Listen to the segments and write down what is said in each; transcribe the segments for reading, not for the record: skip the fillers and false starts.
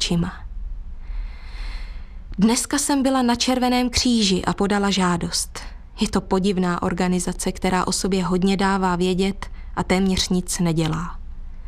očima. Dneska jsem byla na Červeném kříži a podala žádost. Je to podivná organizace, která o sobě hodně dává vědět a téměř nic nedělá.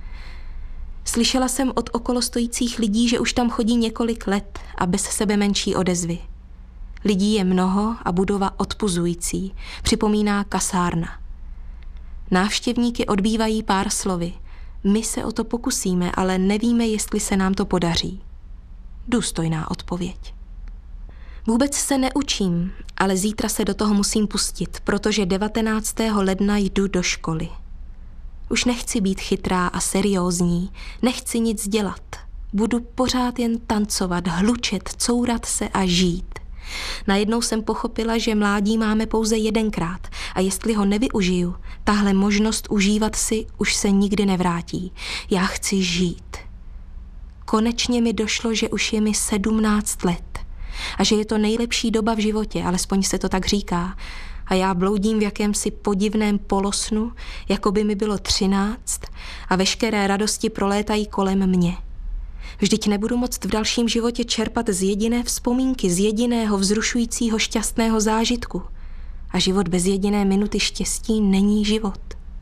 Slyšela jsem od okolostojících lidí, že už tam chodí několik let a bez sebe menší odezvy. Lidí je mnoho a budova odpuzující, připomíná kasárna. Návštěvníky odbývají pár slovy. My se o to pokusíme, ale nevíme, jestli se nám to podaří. Důstojná odpověď. Vůbec se neučím, ale zítra se do toho musím pustit, protože 19. ledna jdu do školy. Už nechci být chytrá a seriózní, nechci nic dělat. Budu pořád jen tancovat, hlučet, courat se a žít. Najednou jsem pochopila, že mládí máme pouze jedenkrát a jestli ho nevyužiju, tahle možnost užívat si už se nikdy nevrátí. Já chci žít. Konečně mi došlo, že už je mi 17 let a že je to nejlepší doba v životě, alespoň se to tak říká. A já bloudím v jakémsi podivném polosnu, jako by mi bylo 13 a veškeré radosti prolétají kolem mě. Vždyť nebudu moct v dalším životě čerpat z jediné vzpomínky, z jediného vzrušujícího šťastného zážitku. A život bez jediné minuty štěstí není život.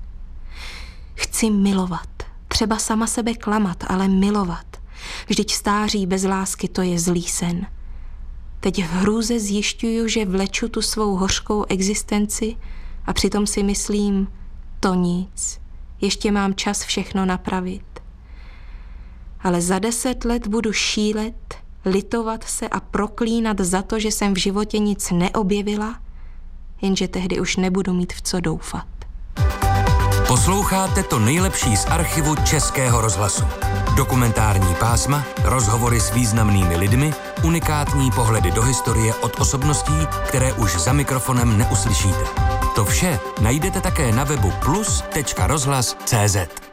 Chci milovat, třeba sama sebe klamat, ale milovat. Vždyť stáří bez lásky, to je zlý sen. Teď v hrůze zjišťuju, že vleču tu svou hořkou existenci a přitom si myslím, to nic, ještě mám čas všechno napravit. Ale za 10 let budu šílet, litovat se a proklínat za to, že jsem v životě nic neobjevila, jenže tehdy už nebudu mít v co doufat. Posloucháte to nejlepší z archivu Českého rozhlasu. Dokumentární pásma, rozhovory s významnými lidmi, unikátní pohledy do historie od osobností, které už za mikrofonem neuslyšíte. To vše najdete také na webu plus.rozhlas.cz.